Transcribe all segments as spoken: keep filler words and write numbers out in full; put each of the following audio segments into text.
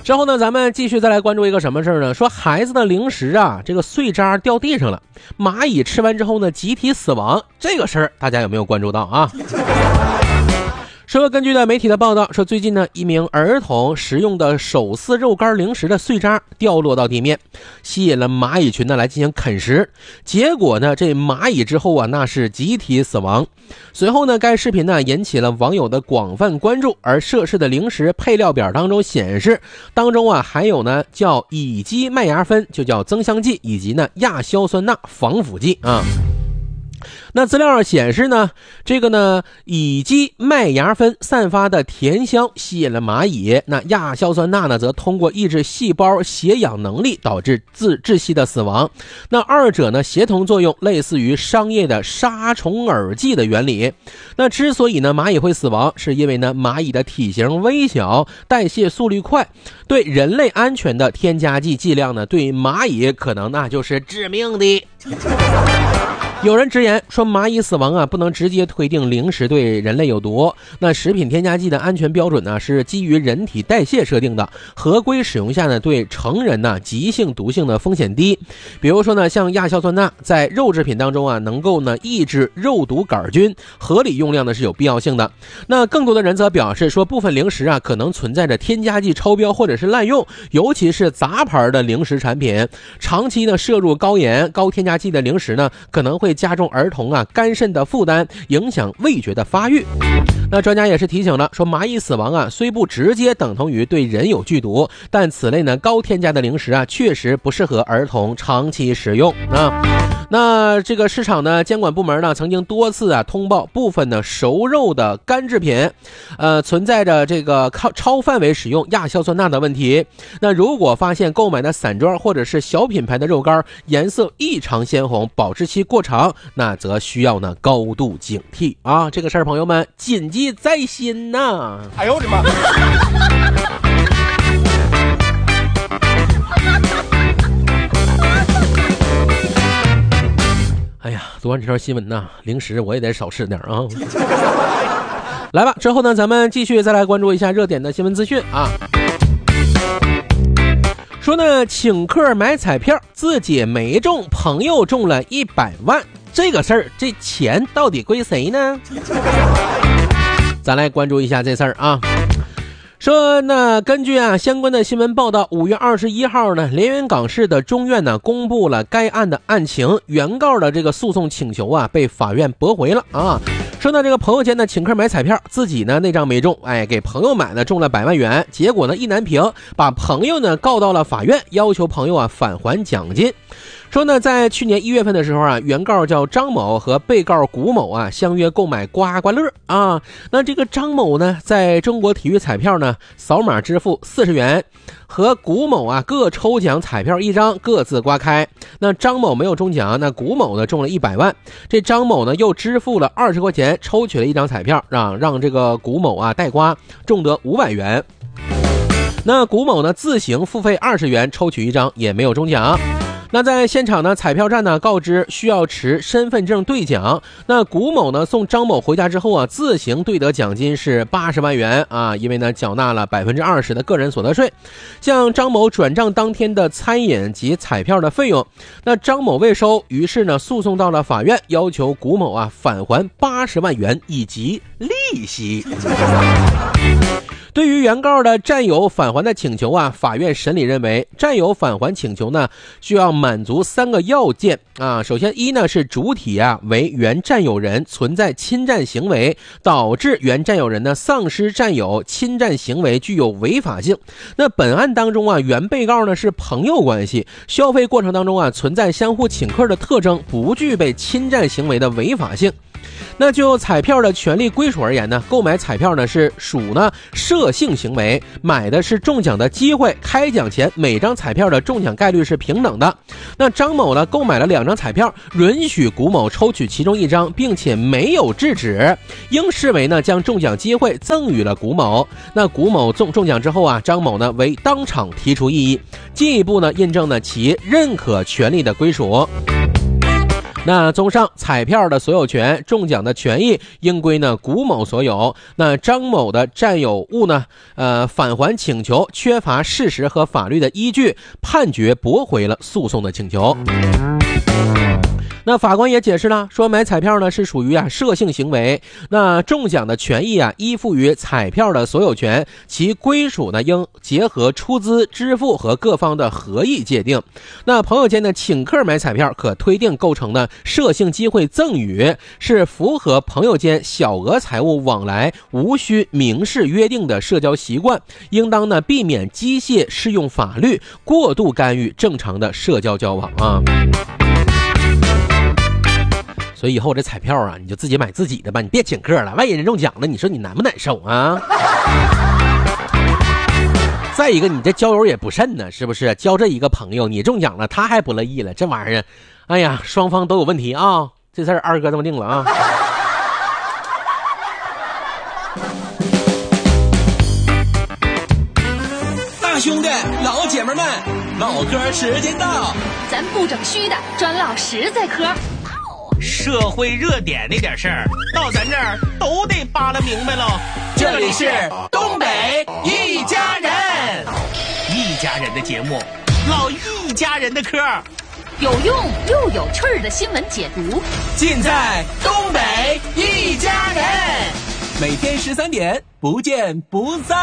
之后呢，咱们继续再来关注一个什么事儿呢？说孩子的零食啊，这个碎渣掉地上了，蚂蚁吃完之后呢，集体死亡，这个事儿大家有没有关注到啊？说根据的媒体的报道说，最近呢，一名儿童食用的手撕肉干零食的碎渣掉落到地面，吸引了蚂蚁群呢来进行啃食。结果呢，这蚂蚁之后啊，那是集体死亡。随后呢，该视频呢引起了网友的广泛关注，而涉事的零食配料表当中显示，当中啊还有呢叫乙基麦芽酚，就叫增香剂，以及呢亚硝酸钠防腐剂啊。那资料显示呢，这个呢乙基麦芽酚散发的甜香吸引了蚂蚁，那亚硝酸钠呢则通过抑制细胞携氧能力导致自窒息的死亡。那二者呢协同作用，类似于商业的杀虫饵剂的原理。那之所以呢蚂蚁会死亡，是因为呢蚂蚁的体型微小，代谢速率快，对人类安全的添加剂剂量呢对蚂蚁可能那就是致命的。有人直言说，蚂蚁死亡啊，不能直接推定零食对人类有毒。那食品添加剂的安全标准呢，是基于人体代谢设定的，合规使用下呢，对成人呢急性毒性的风险低。比如说呢，像亚硝酸钠在肉制品当中啊，能够呢抑制肉毒杆菌，合理用量呢是有必要性的。那更多的人则表示说，部分零食啊可能存在着添加剂超标或者是滥用，尤其是杂牌的零食产品，长期呢摄入高盐、高添加剂的零食呢，可能会加重儿童啊肝肾的负担，影响味觉的发育。那专家也是提醒了，说蚂蚁死亡啊虽不直接等同于对人有剧毒，但此类呢高添加的零食啊确实不适合儿童长期食用啊。那这个市场呢监管部门呢曾经多次啊通报部分的熟肉的干制品呃存在着这个超超范围使用亚硝酸钠的问题。那如果发现购买的散装或者是小品牌的肉干颜色异常鲜红，保质期过长，那则需要呢高度警惕啊！这个事儿朋友们谨记在心呐。 哎呦我的妈！ 哎呀，读完这条新闻呢，零食我也得少吃点啊。来吧，之后呢，咱们继续再来关注一下热点的新闻资讯啊。说呢，请客买彩票，自己没中，朋友中了一百万，这个事儿，这钱到底归谁呢？咱来关注一下这事儿啊。说那根据啊相关的新闻报道，五月二十一号呢，连云港市的中院呢公布了该案的案情，原告的这个诉讼请求啊被法院驳回了啊。说呢这个朋友间呢请客买彩票，自己呢那张没中，哎给朋友买了中了百万元，结果呢意难平，把朋友呢告到了法院，要求朋友啊返还奖金。说呢在去年一月份的时候啊，原告叫张某和被告古某啊相约购买刮刮乐啊。那这个张某呢在中国体育彩票呢扫码支付四十元，和古某啊各抽奖彩票一张，各自刮开。那张某没有中奖，那古某呢中了一百万。这张某呢又支付了二十块钱抽取了一张彩票，让让这个古某啊代刮，中得五百元。那古某呢自行付费二十元抽取一张，也没有中奖。那在现场呢，彩票站呢告知需要持身份证兑奖。那古某呢送张某回家之后啊，自行兑得奖金是八十万元啊，因为呢缴纳了百分之二十的个人所得税，向张某转账当天的餐饮及彩票的费用。那张某未收，于是呢诉讼到了法院，要求古某啊返还八十万元以及利息。对于原告的占有返还的请求啊，法院审理认为，占有返还请求呢需要满足三个要件啊。首先一呢是主体啊为原占有人存在侵占行为，导致原占有人呢丧失占有，侵占行为具有违法性。那本案当中啊，原被告呢是朋友关系，消费过程当中啊存在相互请客的特征，不具备侵占行为的违法性。那就彩票的权利归属而言呢，购买彩票呢是属呢涉性行为，买的是中奖的机会，开奖前每张彩票的中奖概率是平等的。那张某呢购买了两张彩票，允许古某抽取其中一张，并且没有制止，应视为呢将中奖机会赠予了古某。那古某中中奖之后啊，张某呢为当场提出异议，进一步呢印证呢其认可权利的归属。 那综上，彩票的所有权、中奖的权益应归呢古某所有。那张某的占有物呢，呃，返还请求缺乏事实和法律的依据，判决驳回了诉讼的请求。那法官也解释了，说买彩票呢是属于啊涉性行为，那中奖的权益啊依附于彩票的所有权，其归属呢应结合出资、支付和各方的合意界定。那朋友间的请客买彩票可推定构成呢涉性机会赠与，是符合朋友间小额财物往来无需明示约定的社交习惯，应当呢避免机械适用法律，过度干预正常的社交交往啊。所以以后这彩票啊，你就自己买自己的吧，你别请客了，万一人中奖了，你说你难不难受啊？再一个，你这交友也不慎呢，是不是？交这一个朋友，你中奖了，他还不乐意了，这玩意儿，哎呀，双方都有问题啊！这事儿二哥这么定了啊。 大兄弟，老姐们们，唠嗑时间到， 咱不整虚的，专唠实在嗑。 社会热点那点事儿，到咱这儿都得扒拉明白喽。这里是东北一家人，一家人的节目，唠一家人的嗑， 有用又有趣儿的新闻解读， 尽在东北一家人。每天十三点，不见不散。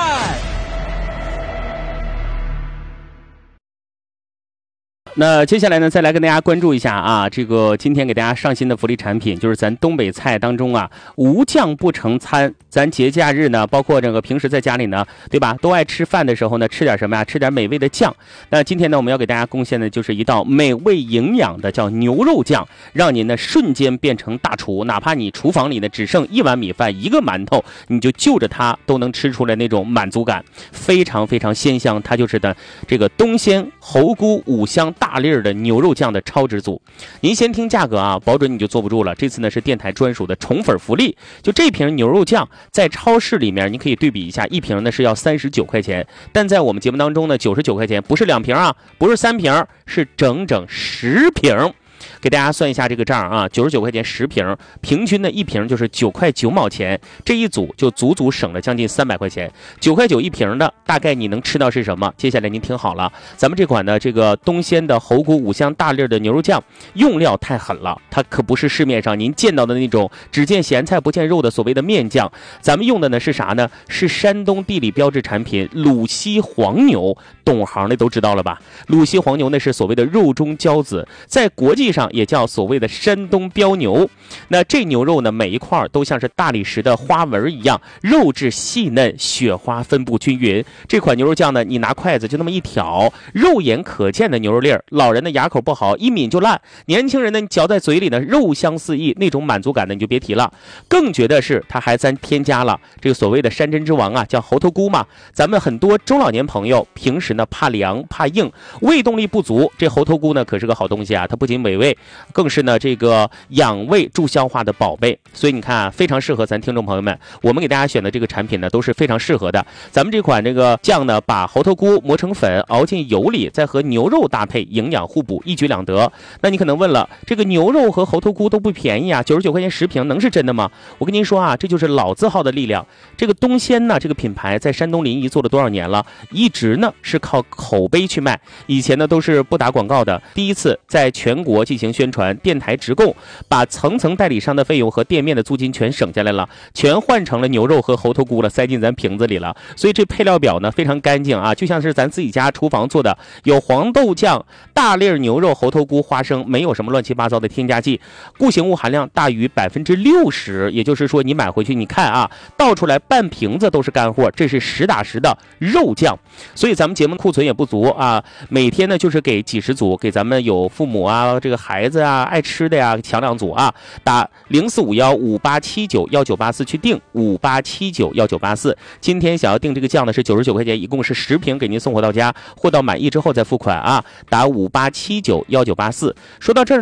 那接下来呢，再来跟大家关注一下啊，这个今天给大家上新的福利产品，就是咱东北菜当中啊，无酱不成餐。咱节假日呢，包括这个平时在家里呢，对吧，都爱吃饭的时候呢，吃点什么呀？吃点美味的酱。那今天呢，我们要给大家贡献的就是一道美味营养的叫牛肉酱，让您呢瞬间变成大厨，哪怕你厨房里呢只剩一碗米饭、一个馒头，你就就着它都能吃出来那种满足感，非常非常鲜香。它就是的这个东鲜猴菇五香大大粒儿的牛肉酱的超值组。您先听价格啊，保准你就坐不住了。这次呢是电台专属的宠粉福利，就这瓶牛肉酱在超市里面你可以对比一下，一瓶呢是要三十九块钱，但在我们节目当中呢九十九块钱，不是两瓶啊，不是三瓶，是整整十瓶。给大家算一下这个账啊，九十九块钱十瓶，平均的一瓶就是九块九毛钱，这一组就足足省了将近三百块钱。九块九一瓶的，大概你能吃到是什么？接下来您听好了，咱们这款的这个东鲜的猴菇五香大粒的牛肉酱，用料太狠了，它可不是市面上您见到的那种只见咸菜不见肉的所谓的面酱，咱们用的呢是啥呢？是山东地理标志产品鲁西黄牛，懂行的都知道了吧？鲁西黄牛那是所谓的肉中骄子，在国际上也叫所谓的山东标牛。那这牛肉呢，每一块都像是大理石的花纹一样，肉质细嫩，雪花分布均匀。这款牛肉酱呢，你拿筷子就那么一挑，肉眼可见的牛肉粒儿，老人的牙口不好，一抿就烂；年轻人呢，你嚼在嘴里呢，肉香四溢，那种满足感呢，你就别提了。更觉得是它还咱添加了这个所谓的山珍之王啊，叫猴头菇嘛。咱们很多中老年朋友平时呢怕凉怕硬，胃动力不足，这猴头菇呢可是个好东西啊，它不仅美味，更是呢这个养胃助消化的宝贝。所以你看啊，非常适合咱听众朋友们，我们给大家选的这个产品呢都是非常适合的。咱们这款这个酱呢，把猴头菇磨成粉，熬进油里，再和牛肉搭配，营养互补，一举两得。那你可能问了，这个牛肉和猴头菇都不便宜啊，九十九块钱十瓶，能是真的吗？我跟您说啊，这就是老字号的力量。这个东鲜呢，这个品牌在山东临沂做了多少年了？一直呢是靠口碑去卖，以前呢都是不打广告的，第一次在全国进行宣传，电台直供，把层层代理商的费用和店面的租金全省下来了，全换成了牛肉和猴头菇了，塞进咱瓶子里了。所以这配料表呢非常干净啊，就像是咱自己家厨房做的，有黄豆酱、大粒牛肉、猴头菇、花生，没有什么乱七八糟的添加剂，固形物含量大于百分之六十，也就是说你买回去你看啊，倒出来半瓶子都是干货，这是实打实的肉酱。所以咱们节目库存也不足啊，每天呢就是给几十组，给咱们有父母啊、这个孩子啊、爱吃的呀，抢两组啊，打零四五幺五八七九幺九八四去订五八七九幺九八四。今天想要订这个酱呢是九十九块钱，一共是十瓶给您送货到家，货到满意之后再付款啊，打五八七九幺九八四。说到这儿呢，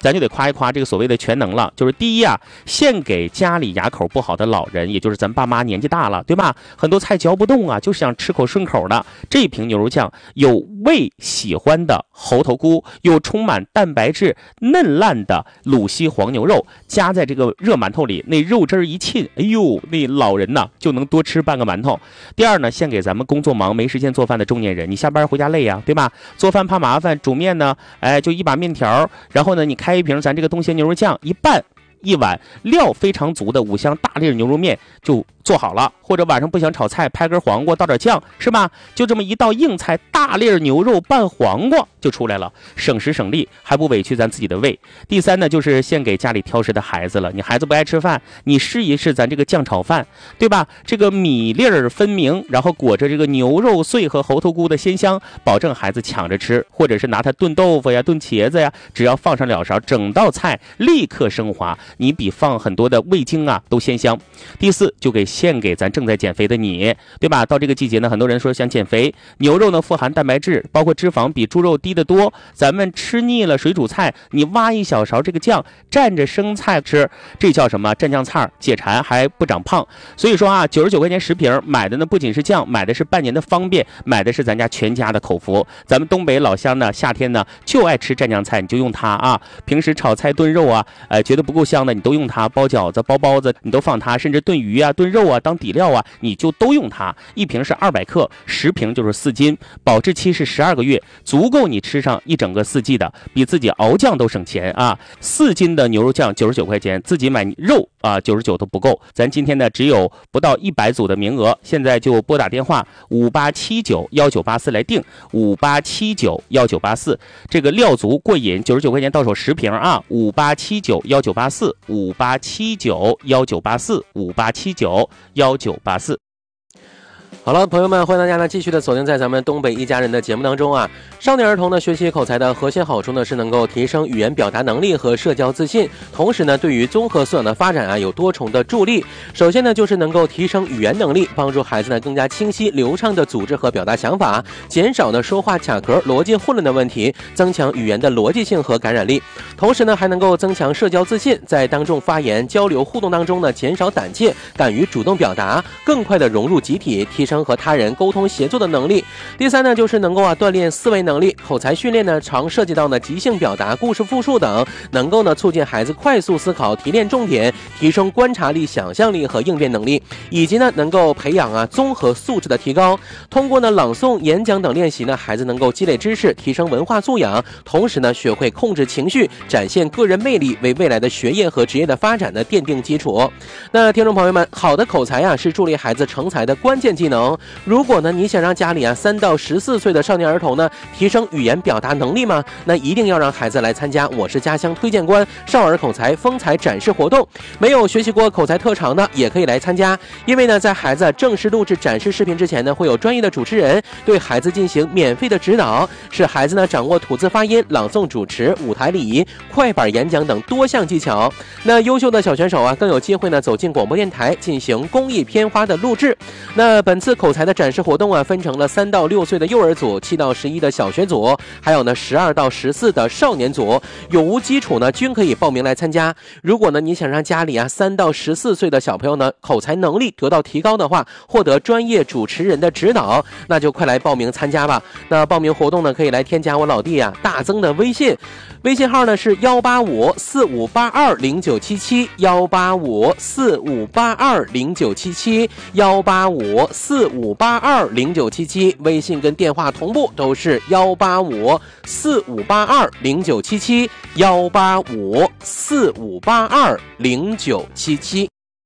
咱就得夸一夸这个所谓的全能了。就是第一啊，献给家里牙口不好的老人，也就是咱爸妈年纪大了，对吧？很多菜嚼不动啊，就想吃口顺口的。这瓶牛肉酱有胃喜欢的猴头菇，有充满蛋白质嫩烂的鲁西黄牛肉，加在这个热馒头里，那肉汁儿一沁，哎呦，那老人呐就能多吃半个馒头。第二呢，献给咱们工作忙没时间做饭的中年人，你下班回家累呀、啊，对吧？做饭怕麻烦，煮面呢，哎，就一把面条，然后呢，你开一瓶咱这个东鲜牛肉酱，一拌一碗料非常足的五香大粒牛肉面就做好了。或者晚上不想炒菜，拍根黄瓜倒点酱，是吧？就这么一道硬菜，大粒牛肉拌黄瓜就出来了，省时省力，还不委屈咱自己的胃。第三呢，就是献给家里挑食的孩子了。你孩子不爱吃饭，你试一试咱这个酱炒饭，对吧？这个米粒儿分明，然后裹着这个牛肉碎和猴头菇的鲜香，保证孩子抢着吃。或者是拿它炖豆腐呀、炖茄子呀，只要放上两勺，整道菜立刻升华，你比放很多的味精啊都鲜香。第四，就给献给咱正在减肥的你，对吧？到这个季节呢，很多人说想减肥，牛肉呢富含蛋白质，包括脂肪比猪肉低得多。咱们吃腻了水煮菜，你挖一小勺这个酱蘸着生菜吃，这叫什么？蘸酱菜，解馋还不长胖。所以说啊，九十九块钱十瓶，买的呢不仅是酱，买的是半年的方便，买的是咱家全家的口福。咱们东北老乡呢，夏天呢就爱吃蘸酱菜，你就用它啊。平时炒菜炖肉啊，呃，觉得不够香的，你都用它；包饺子、包包子，你都放它；甚至炖鱼啊、炖肉啊当底料啊，你就都用它。一瓶是二百克，十瓶就是四斤，保质期是十二个月，足够你吃上一整个四季的，比自己熬酱都省钱啊！四斤的牛肉酱九十九块钱，自己买肉啊九十九都不够。咱今天呢只有不到一百组的名额，现在就拨打电话五八七九幺九八四来定，五八七九幺九八四，这个料足过瘾，九十九块钱到手十瓶啊！五八七九幺九八四，五八七九幺九八四，五八七九幺九八四。 好了，朋友们，欢迎大家呢继续的锁定在咱们东北一家人的节目当中啊。少年儿童呢学习口才的核心好处呢是能够提升语言表达能力和社交自信，同时呢对于综合素养的发展啊有多重的助力。首先呢就是能够提升语言能力，帮助孩子呢更加清晰流畅的组织和表达想法，减少呢说话卡壳、逻辑混乱的问题，增强语言的逻辑性和感染力。同时呢还能够增强社交自信，在当众发言、交流互动当中呢减少胆怯，敢于主动表达，更快的融入集体，提升和他人沟通协作的能力。第三呢就是能够啊锻炼思维能力，口才训练呢常涉及到呢即兴表达、故事复述等，能够呢促进孩子快速思考、提炼重点，提升观察力、想象力和应变能力，以及呢能够培养啊综合素质的提高。通过呢朗诵、演讲等练习呢，孩子能够积累知识，提升文化素养，同时呢学会控制情绪，展现个人魅力，为未来的学业和职业的发展呢奠定基础。那听众朋友们，好的口才啊是助力孩子成才的关键技能。如果呢你想让家里啊三到十四岁的少年儿童呢提升语言表达能力吗？那一定要让孩子来参加我是家乡推荐官少儿口才风采展示活动。没有学习过口才特长的也可以来参加，因为呢在孩子正式录制展示视频之前呢，会有专业的主持人对孩子进行免费的指导，使孩子呢掌握吐字发音、朗诵主持、舞台礼仪、快板演讲等多项技巧。那优秀的小选手啊更有机会呢走进广播电台进行公益片花的录制。那本次口才的展示活动啊分成了三到六岁的幼儿组、七到十一的小学组，还有呢十二到十四的少年组，有无基础呢均可以报名来参加。如果呢你想让家里啊三到十四岁的小朋友呢口才能力得到提高的话，获得专业主持人的指导，那就快来报名参加吧。那报名活动呢可以来添加我老弟啊大增的微信，微信号呢是幺八五四五八二零九七七，幺八五四五八二零九七七，幺八五四五八二零九七七，微信跟电话同步都是幺八五四五八二零九七七，幺八五四五八二零九七七。